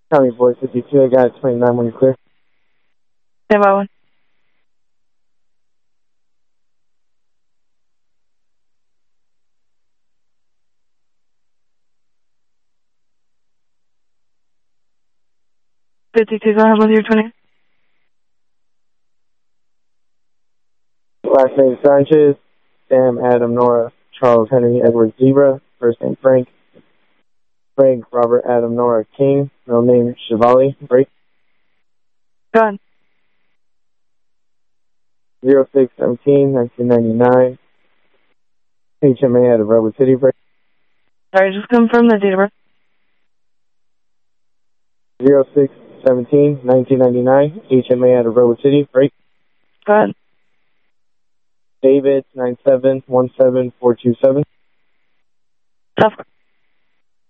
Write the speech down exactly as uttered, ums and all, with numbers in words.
County Board fifty-two, I got twenty-nine when you're clear. Stand by one. fifty-two, go ahead with your twenty. Last name Sanchez, Sam, Adam, Nora, Charles, Henry, Edward, Zebra. First name Frank. Frank, Robert, Adam, Nora, King. Middle name Shivali. Break. Go ahead. zero six seventeen, nineteen ninety-nine. H M A out of Redwood City. Break. Sorry, just confirm the date of birth. zero six seventeen, nineteen ninety-nine. H M A out of Redwood City. Break. Go ahead. David, nine seven one seven four two seven. Tough.